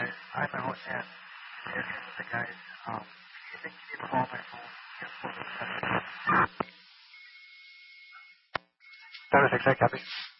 guys. I'm a host and the guys. You think you need to call my phone? Yes, 467. 76, copy.